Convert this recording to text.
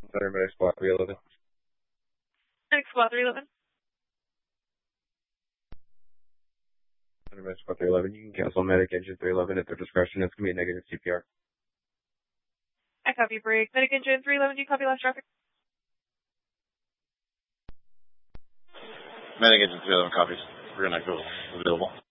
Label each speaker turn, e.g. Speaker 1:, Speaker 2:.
Speaker 1: Center Medic Squad 311.
Speaker 2: Medic Squad 311.
Speaker 1: Center Medic Squad 311, you can cancel Medic Engine 311 at their discretion. It's going to be a negative CPR.
Speaker 2: I copy break. Medic Engine 311, do you copy last traffic?
Speaker 3: Medic Engine 311 copies. We're going to go available.